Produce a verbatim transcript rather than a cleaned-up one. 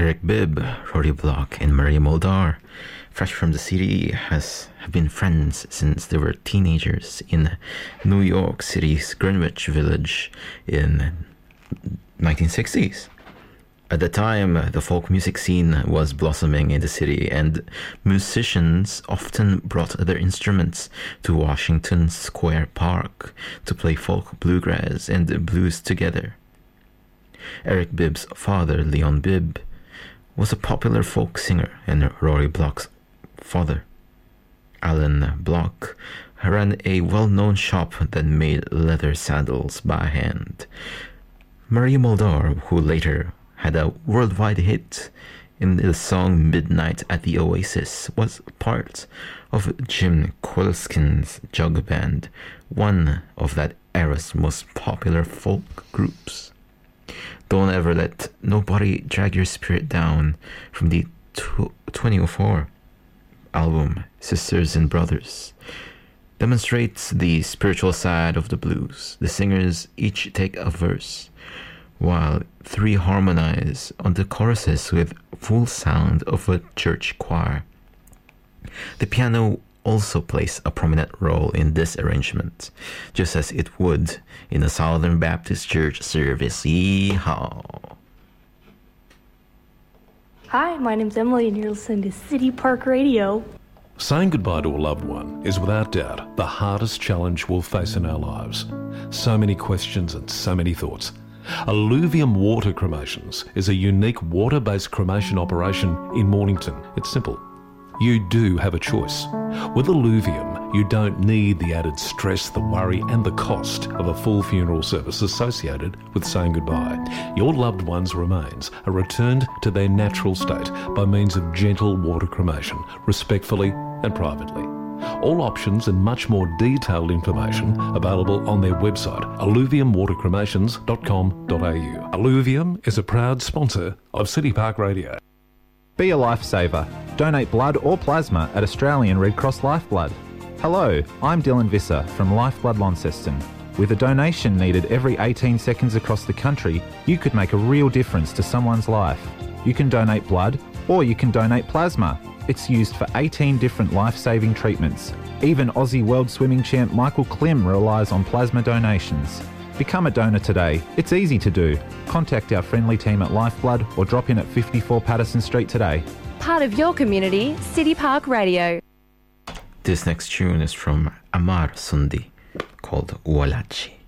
Eric Bibb, Rory Block, and Maria Muldaur, fresh from the city, has have been friends since they were teenagers in New York City's Greenwich Village in nineteen sixties. At the time, the folk music scene was blossoming in the city, and musicians often brought their instruments to Washington Square Park to play folk bluegrass and blues together. Eric Bibb's father, Leon Bibb, was a popular folk singer, and Rory Block's father, Alan Block, ran a well-known shop that made leather saddles by hand. Maria Muldaur, who later had a worldwide hit in the song Midnight at the Oasis, was part of Jim Quilskin's Jug Band, one of that era's most popular folk groups. Don't ever let nobody drag your spirit down from the twenty oh four album Sisters and Brothers demonstrates the spiritual side of the blues. The singers each take a verse, while three harmonize on the choruses with full sound of a church choir. The piano also plays a prominent role in this arrangement, just as it would in a Southern Baptist church service. Yeehaw! Hi, my name's Emily, and you're listening to City Park Radio. Saying goodbye to a loved one is without doubt the hardest challenge we'll face in our lives. So many questions and so many thoughts. Alluvium Water Cremations is a unique water-based cremation operation in Mornington. It's simple. You do have a choice. With Alluvium, you don't need the added stress, the worry and the cost of a full funeral service associated with saying goodbye. Your loved one's remains are returned to their natural state by means of gentle water cremation, respectfully and privately. All options and much more detailed information available on their website, alluvium water cremations dot com dot a u. Alluvium is a proud sponsor of City Park Radio. Be a lifesaver. Donate blood or plasma at Australian Red Cross Lifeblood. Hello, I'm Dylan Visser from Lifeblood Launceston. With a donation needed every eighteen seconds across the country, you could make a real difference to someone's life. You can donate blood or you can donate plasma. It's used for eighteen different life-saving treatments. Even Aussie World Swimming champ Michael Klim relies on plasma donations. Become a donor today. It's easy to do. Contact our friendly team at Lifeblood or drop in at fifty-four Patterson Street today. Part of your community, City Park Radio. This next tune is from Amar Sundi, called Ualachi.